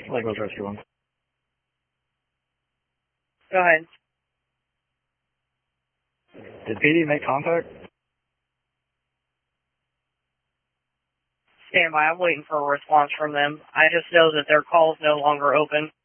Lake Woods Rescue 1. Go ahead. Did PD make contact? Stand by. I'm waiting for a response from them. I just know that their call is no longer open.